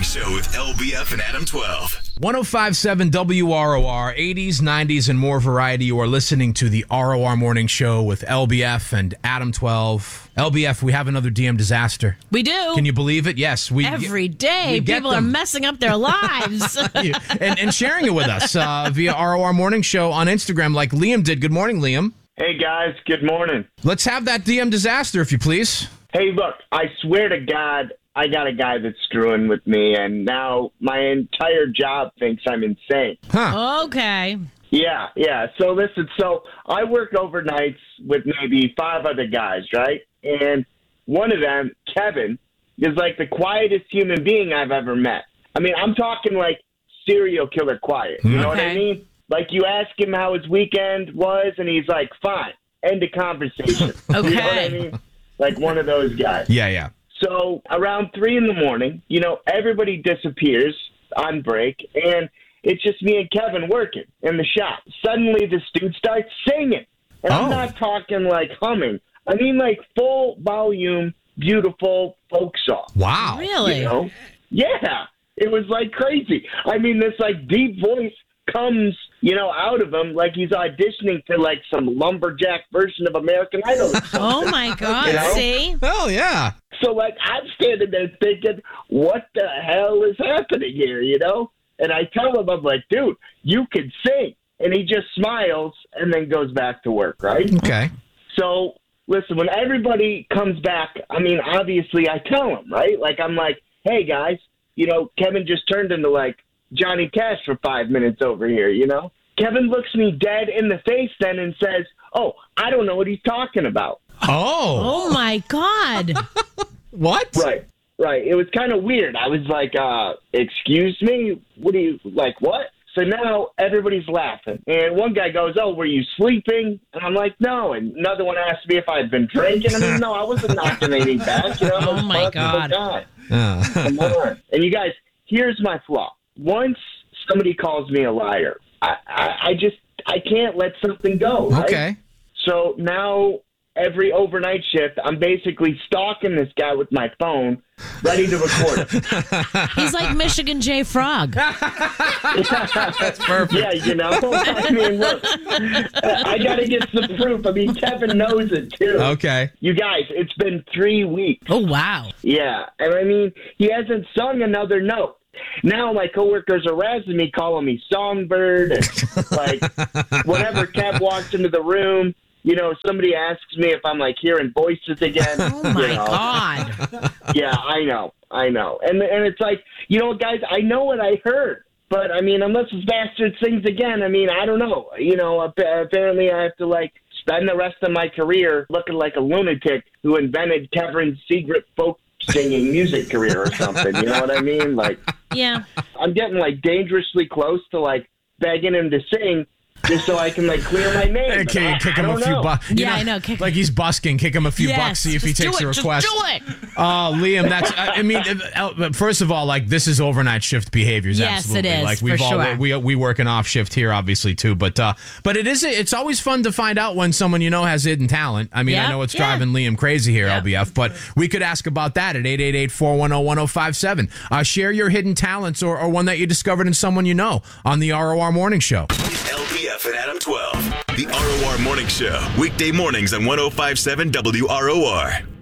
Show with LBF and Adam 12. 105.7 WROR, 80s, 90s, and more variety. You are listening to the ROR Morning Show with LBF and Adam 12. LBF, we have another DM disaster. We do. Can you believe it? Yes. Every day, people are messing up their lives. and sharing it with us via ROR Morning Show on Instagram like Liam did. Good morning, Liam. Hey, guys. Good morning. Let's have that DM disaster, if you please. Hey, look, I swear to God, I got a guy that's screwing with me, and now my entire job thinks I'm insane. Huh. Okay. Yeah. So listen, I work overnights with maybe 5 other guys, right? And one of them, Kevin, is like the quietest human being I've ever met. I mean, I'm talking like serial killer quiet. You know what I mean? Like you ask him how his weekend was, and he's like, fine. End of conversation. Okay. You know what I mean? Like one of those guys. Yeah. So around 3 a.m, everybody disappears on break, and it's just me and Kevin working in the shop. Suddenly, this dude starts singing. And I'm not talking like humming. I mean like full volume, beautiful folk song. Wow. Really? Yeah. It was like crazy. I mean, this like deep voice comes, out of him like he's auditioning for like some lumberjack version of American Idol. Oh my God! See? Oh yeah. So like I'm standing there thinking, what the hell is happening here? And I tell him, I'm like, dude, you can sing, and he just smiles and then goes back to work, right? Okay. So listen, when everybody comes back, I mean, obviously I tell him, right? Like I'm like, hey guys, Kevin just turned into like Johnny Cash for 5 minutes over here, Kevin looks me dead in the face then and says, oh, I don't know what he's talking about. Oh my God. What? Right. It was kind of weird. I was like, excuse me? What do you, like, what? So now everybody's laughing. And one guy goes, oh, were you sleeping? And I'm like, no. And another one asked me if I'd been drinking. I mean, no, I wasn't knocking anything back. Oh my God. Come on. And you guys, here's my flaw. Once somebody calls me a liar, I can't let something go. Right? Okay. So now every overnight shift, I'm basically stalking this guy with my phone, ready to record him. He's like Michigan J. Frog. That's perfect. Yeah, I mean, look, I got to get some proof. I mean, Kevin knows it, too. Okay. You guys, it's been 3 weeks. Oh, wow. Yeah, and I mean, he hasn't sung another note. Now my coworkers are razzing me, calling me Songbird, and like whenever Kev walks into the room, somebody asks me if I'm like hearing voices again. Oh my God! Yeah, I know, and it's like guys, I know what I heard, but I mean, unless this bastard sings again, I mean, I don't know. Apparently I have to like spend the rest of my career looking like a lunatic who invented Kevin's secret folk singing music career or something. You know what I mean? Like, yeah, I'm getting like dangerously close to like begging him to sing just so I can like clear my name. Okay, kick him a few bucks. Yeah, I know. Like he's busking. Kick him a few bucks. See if he takes a request. Just do it. Oh, Liam, that's. I mean, first of all, like this is overnight shift behaviors. Yes, absolutely. it is. Like we've for all sure. we work an off shift here, obviously too. But it is. It's always fun to find out when someone has hidden talent. I mean, I know it's driving Liam crazy here, LBF. But we could ask about that at 888-410-1057. Share your hidden talents or one that you discovered in someone on the ROR Morning Show. LBF and Adam 12. The ROR Morning Show. Weekday mornings on 105.7 WROR.